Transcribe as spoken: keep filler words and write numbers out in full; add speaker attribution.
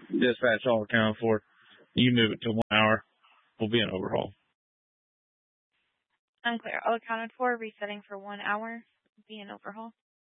Speaker 1: Dispatch all accounted for. You move it to one hour. We'll be in overhaul.
Speaker 2: Unclear. All accounted for. Resetting for one hour. Be in overhaul.